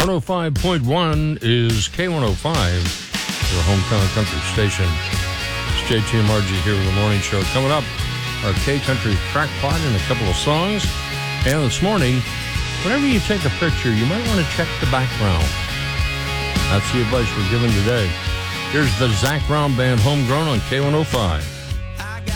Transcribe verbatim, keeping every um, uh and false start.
one oh five point one is K one oh five, your hometown country station. It's J T and Margie here with the morning show. Coming up, our K-Country Crackpot and a couple of songs. And this morning, whenever you take a picture, you might want to check the background. That's the advice we're giving today. Here's the Zac Brown Band, Homegrown on K one oh five.